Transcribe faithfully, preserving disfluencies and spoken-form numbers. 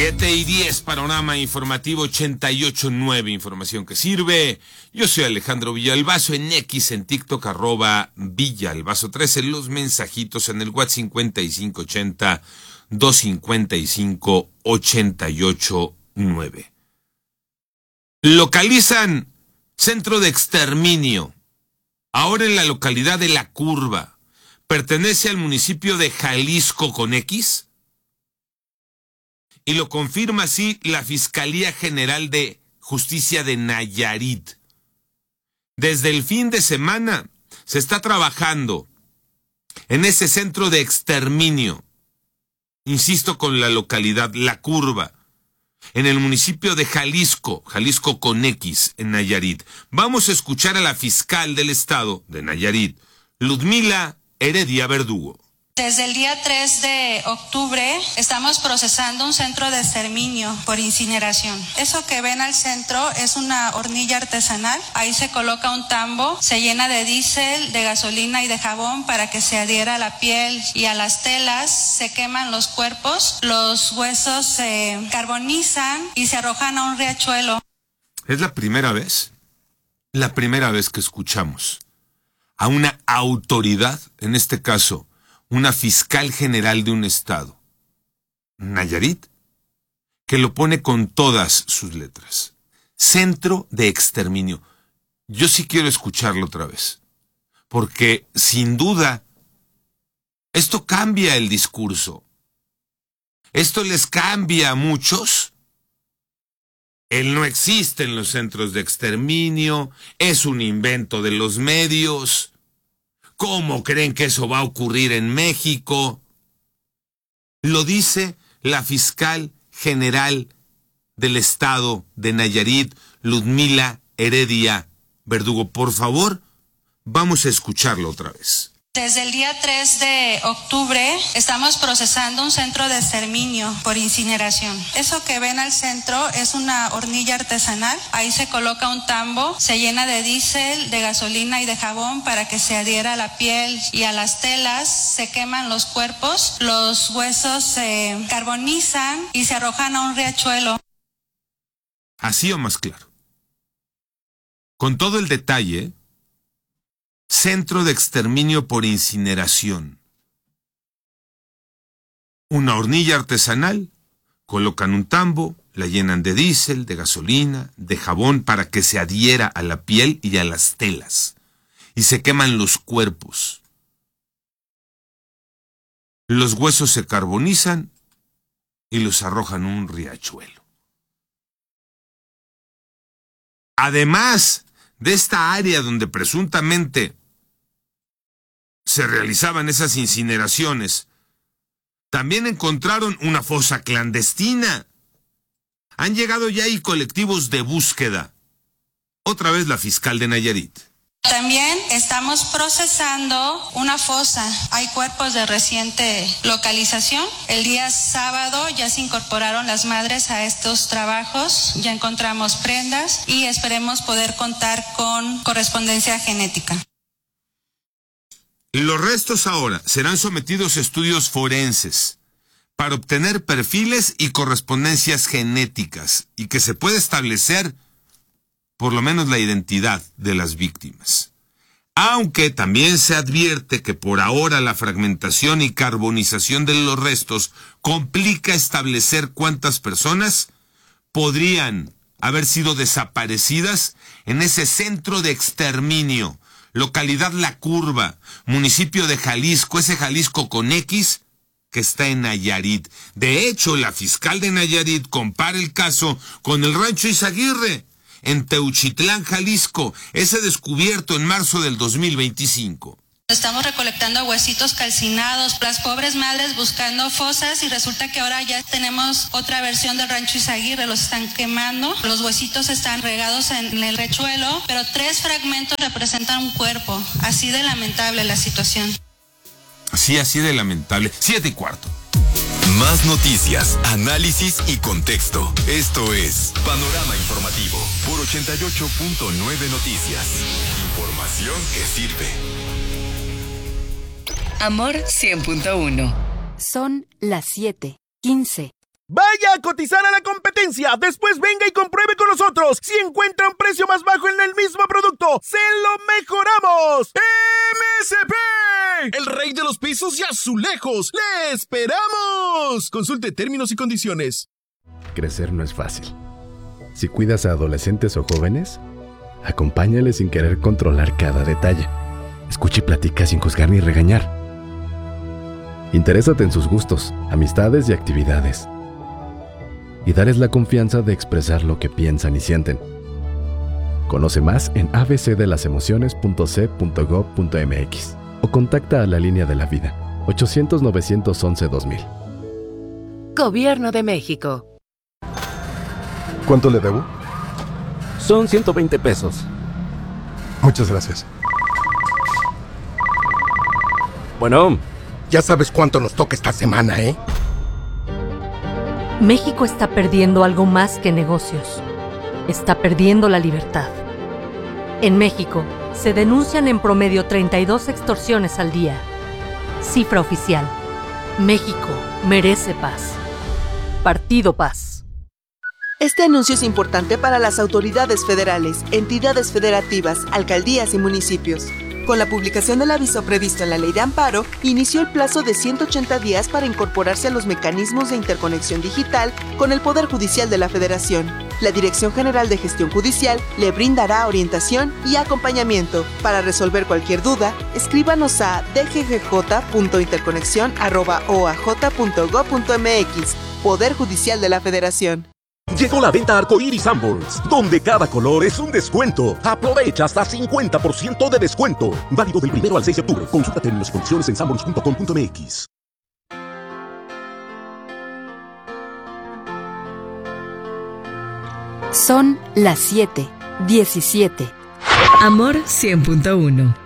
siete y diez, panorama informativo ochenta y ocho punto nueve, información que sirve. Yo soy Alejandro Villalbazo, en X, en TikTok, arroba Villalbazo trece, los mensajitos en el WhatsApp cincuenta y cinco ochenta, doscientos cincuenta y cinco, ochenta y ocho nueve. Localizan centro de exterminio, ahora en la localidad de La Curva. Pertenece al municipio de Jalisco con X. Y lo confirma así la Fiscalía General de Justicia de Nayarit. Desde el fin de semana se está trabajando en ese centro de exterminio, insisto, con la localidad La Curva, en el municipio de Jalisco, Jalisco con X, en Nayarit. Vamos a escuchar a la fiscal del estado de Nayarit, Ludmila Heredia Verdugo. Desde el día tres de octubre estamos procesando un centro de exterminio por incineración. Eso que ven al centro es una hornilla artesanal. Ahí se coloca un tambo, se llena de diésel, de gasolina y de jabón para que se adhiera a la piel y a las telas. Se queman los cuerpos, los huesos se carbonizan y se arrojan a un riachuelo. Es la primera vez, la primera vez que escuchamos a una autoridad, en este caso, una fiscal general de un estado, Nayarit, que lo pone con todas sus letras. Centro de exterminio. Yo sí quiero escucarlo otra vez, porque sin duda esto cambia el discurso. Esto les cambia a muchos. Él no existe en los centros de exterminio, es un invento de los medios. ¿Cómo creen que eso va a ocurrir en México? Lo dice la fiscal general del estado de Nayarit, Ludmila Heredia Verdugo. Por favor, vamos a escucharlo otra vez. Desde el día tres de octubre estamos procesando un centro de exterminio por incineración. Eso que ven al centro es una hornilla artesanal. Ahí se coloca un tambo, se llena de diésel, de gasolina y de jabón para que se adhiera a la piel y a las telas. Se queman los cuerpos, los huesos se carbonizan y se arrojan a un riachuelo. Así o más claro. Con todo el detalle. Centro de exterminio por incineración. Una hornilla artesanal, colocan un tambo, la llenan de diésel, de gasolina, de jabón para que se adhiera a la piel y a las telas. Y se queman los cuerpos. Los huesos se carbonizan y los arrojan a un riachuelo. Además de esta área donde presuntamente se realizaban esas incineraciones, también encontraron una fosa clandestina. Han llegado ya ahí colectivos de búsqueda. Otra vez la fiscal de Nayarit. También estamos procesando una fosa. Hay cuerpos de reciente localización. El día sábado ya se incorporaron las madres a estos trabajos. Ya encontramos prendas y esperemos poder contar con correspondencia genética. Los restos ahora serán sometidos a estudios forenses para obtener perfiles y correspondencias genéticas y que se pueda establecer por lo menos la identidad de las víctimas. Aunque también se advierte que por ahora la fragmentación y carbonización de los restos complica establecer cuántas personas podrían haber sido desaparecidas en ese centro de exterminio, localidad La Curva, municipio de Jalisco, ese Jalisco con X, que está en Nayarit. De hecho, la fiscal de Nayarit compara el caso con el rancho Izaguirre, en Teuchitlán, Jalisco, ese descubierto en marzo del dos mil veinticinco. Estamos recolectando huesitos calcinados, las pobres madres buscando fosas y resulta que ahora ya tenemos otra versión del rancho Izaguirre, los están quemando, los huesitos están regados en el riachuelo, pero tres fragmentos representan un cuerpo, así de lamentable la situación. Sí, así de lamentable. Siete y cuarto. Más noticias, análisis y contexto. Esto es Panorama Informativo por ochenta y ocho punto nueve Noticias. Información que sirve. Amor cien punto uno. Son las siete, quince. Vaya a cotizar a la competencia, después venga y compruebe con nosotros. Si encuentra un precio más bajo en el mismo producto, ¡se lo mejoramos! ¡M S P! El rey de los pisos y azulejos. ¡Le esperamos! Consulte términos y condiciones. Crecer no es fácil. Si cuidas a adolescentes o jóvenes, acompáñales sin querer controlar cada detalle. Escucha y platica sin juzgar ni regañar. Interésate en sus gustos, amistades y actividades. Y darles la confianza de expresar lo que piensan y sienten. Conoce más en a b c de las emociones punto c punto gob punto m x o contacta a la línea de la vida ochocientos, novecientos once, dos mil. Gobierno de México. ¿Cuánto le debo? Son ciento veinte pesos. Muchas gracias. Bueno. Ya sabes cuánto nos toca esta semana, ¿eh? México está perdiendo algo más que negocios. Está perdiendo la libertad. En México, se denuncian en promedio treinta y dos extorsiones al día. Cifra oficial. México merece paz. Partido Paz. Este anuncio es importante para las autoridades federales, entidades federativas, alcaldías y municipios. Con la publicación del aviso previsto en la Ley de Amparo, inició el plazo de ciento ochenta días para incorporarse a los mecanismos de interconexión digital con el Poder Judicial de la Federación. La Dirección General de Gestión Judicial le brindará orientación y acompañamiento. Para resolver cualquier duda, escríbanos a d g g j punto interconexión arroba o a j punto gob punto m x. Poder Judicial de la Federación. Llegó la venta Arcoíris Sanborns, donde cada color es un descuento. Aprovecha hasta cincuenta por ciento de descuento. Válido del primero al seis de octubre. Consulta términos y condiciones en sanborns punto com punto m x. Son las siete diecisiete. Amor cien punto uno.